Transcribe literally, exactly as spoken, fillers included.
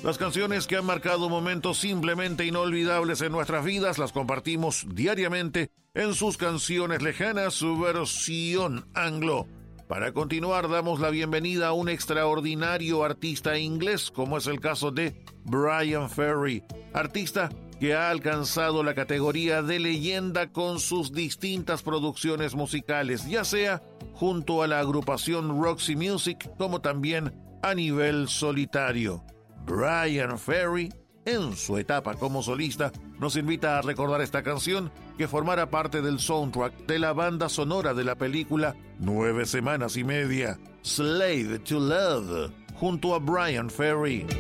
Las canciones que han marcado momentos simplemente inolvidables en nuestras vidas las compartimos diariamente en sus canciones lejanas, su versión anglo. Para continuar, damos la bienvenida a un extraordinario artista inglés, como es el caso de Bryan Ferry, artista que ha alcanzado la categoría de leyenda con sus distintas producciones musicales, ya sea junto a la agrupación Roxy Music, como también a nivel solitario. Bryan Ferry, en su etapa como solista, nos invita a recordar esta canción que formará parte del soundtrack de la banda sonora de la película Nueve Semanas y Media, Slave to Love, junto a Bryan Ferry.